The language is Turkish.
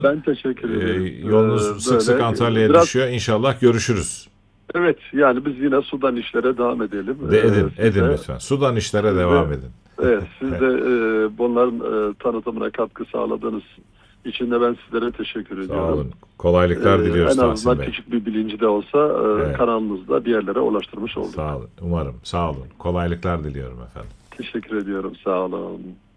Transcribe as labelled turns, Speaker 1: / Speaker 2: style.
Speaker 1: Ben teşekkür ederim.
Speaker 2: Yolunuz sık sık
Speaker 1: Böyle
Speaker 2: Antalya'ya
Speaker 1: biraz,
Speaker 2: düşüyor. İnşallah görüşürüz.
Speaker 1: evet, yani biz yine sudan işlere devam edelim.
Speaker 2: Edin
Speaker 1: Size
Speaker 2: lütfen. Sudan işlere
Speaker 1: siz
Speaker 2: devam
Speaker 1: de
Speaker 2: edin.
Speaker 1: evet, siz de bunların tanıtımına katkı sağladığınız için de ben sizlere teşekkür
Speaker 2: Sağ
Speaker 1: ediyorum.
Speaker 2: olun. Kolaylıklar
Speaker 1: En
Speaker 2: diliyoruz Tahsin
Speaker 1: azından
Speaker 2: Bey.
Speaker 1: küçük bir bilinci de olsa
Speaker 2: Evet.
Speaker 1: kanalımızda bir yerlere ulaştırmış
Speaker 2: Sağ
Speaker 1: olduk.
Speaker 2: olun. Umarım. Sağ olun. Kolaylıklar diliyorum efendim.
Speaker 1: Teşekkür ediyorum. Sağ olun.